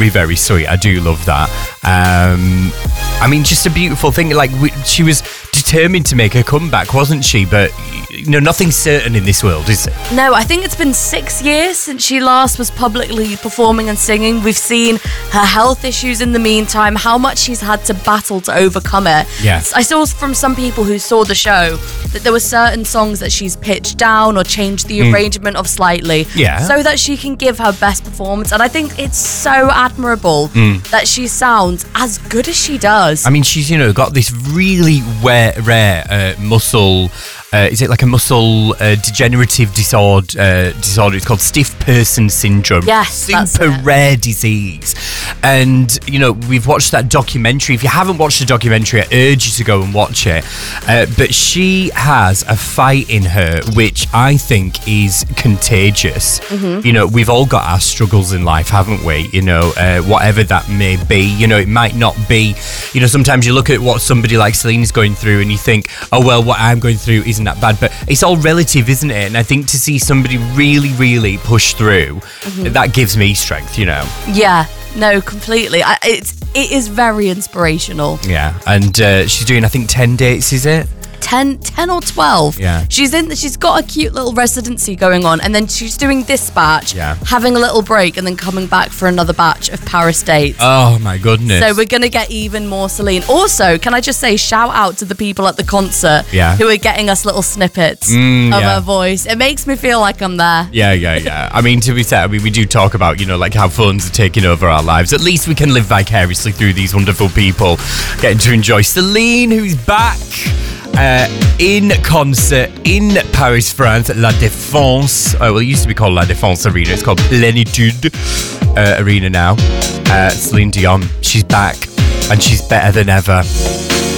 very, very sweet. I do love that. I mean, just a beautiful thing. Like, she was determined to make a comeback, wasn't she? But, you know, nothing's certain in this world, is it? No, I think it's been 6 years since she last was publicly performing and singing. We've seen her health issues in the meantime, how much she's had to battle to overcome it. Yeah. I saw from some people who saw the show that there were certain songs that she's pitched down or changed the arrangement of slightly, so that she can give her best performance. And I think it's so admirable that she sounds as good as she does. I mean, she's, you know, got this really rare muscle. Is it like a muscle degenerative disorder? It's called stiff person syndrome. Yes, super rare disease. And, you know, we've watched that documentary. If you haven't watched the documentary, I urge you to go and watch it. But she has a fight in her, which I think is contagious. You know, we've all got our struggles in life, haven't we? You know, whatever that may be. You know, it might not be. You know, sometimes you look at what somebody like Celine is going through and you think, oh, well, what I'm going through isn't that bad. But it's all relative, isn't it? And I think to see somebody really, really push through, that gives me strength, you know? Yeah, no, completely. It is very inspirational. Yeah, and she's doing, I think, 10 dates, is it? 10 or 12. Yeah. She's got a cute little residency going on, and then she's doing this batch, having a little break, and then coming back for another batch of Paris dates. Oh my goodness. So we're gonna get even more Celine. Also, can I just say shout out to the people at the concert who are getting us little snippets of her voice. It makes me feel like I'm there. Yeah. I mean, to be fair, we do talk about, you know, like how phones are taking over our lives. At least we can live vicariously through these wonderful people getting to enjoy Celine, who's back in concert in Paris, France, La Défense. Well, it used to be called La Défense Arena. It's called Plénitude Arena now. Celine Dion, she's back and she's better than ever.